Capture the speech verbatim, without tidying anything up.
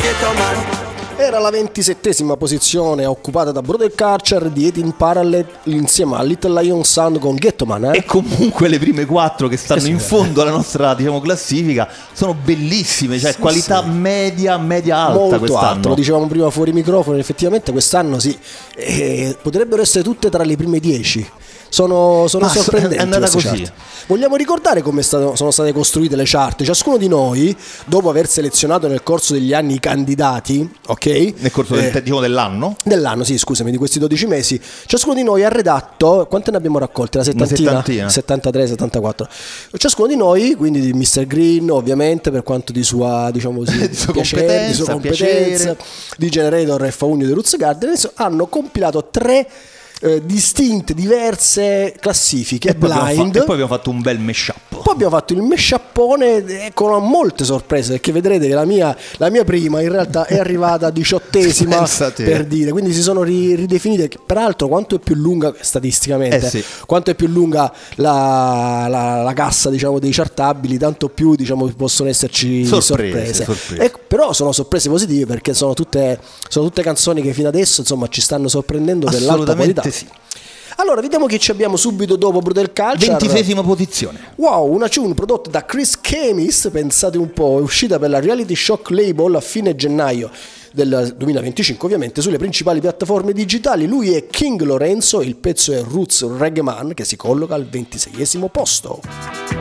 ghetto man. Era la ventisettesima posizione occupata da Brother Culture di eighteen Parallel insieme a Little Lion Sound con Ghetto Man, eh? E comunque le prime quattro che stanno Eh sì, in fondo alla nostra, diciamo, classifica sono bellissime, cioè Sì, qualità sì. media, media alta Molto quest'anno. alto, lo dicevamo prima fuori microfono, effettivamente quest'anno sì, eh, potrebbero essere tutte tra le prime dieci. Sono, sono Ma so- sorprendenti è andata queste così. chart. Vogliamo ricordare come stato- sono state costruite le chart? Ciascuno di noi, dopo aver selezionato nel corso degli anni i candidati, ok? Nel corso del, Eh, diciamo, dell'anno? Dell'anno, sì, scusami, di questi dodici mesi, ciascuno di noi ha redatto, quante ne abbiamo raccolte? La settantina? settantina. settantatré, settantaquattro. Ciascuno di noi, quindi di mister Green, ovviamente, per quanto di sua, diciamo così, Di sua piacere, di sua competenza, competenza, piacere. di Generator e Faugno di Roots Garden, hanno compilato tre eh, distinte, diverse classifiche E poi, abbiamo blind. fa- e poi abbiamo fatto un bel mashup. Poi abbiamo fatto il mashuppone con molte sorprese, perché vedrete che la mia, la mia prima in realtà è arrivata a diciottesima, Pensa te. per dire, quindi si sono ri- ridefinite. Peraltro, quanto è più lunga statisticamente, Eh sì. quanto è più lunga la, la, la cassa, diciamo, dei chartabili, tanto più, diciamo, possono esserci Sorprese, sorprese. sorprese. E, però sono sorprese positive, perché sono tutte, sono tutte canzoni che fino adesso, insomma, ci stanno sorprendendo per l'alta qualità. Assolutamente sì. Allora, vediamo chi ci abbiamo subito dopo Brutal Culture. ventiseiesima posizione. Wow, una tune prodotta da Chris Chemis, pensate un po', è uscita per la Reality Shock Label a fine gennaio del duemilaventicinque, ovviamente sulle principali piattaforme digitali. Lui è King Lorenzo e il pezzo è Roots Reggae Man, che si colloca al ventiseiesimo posto.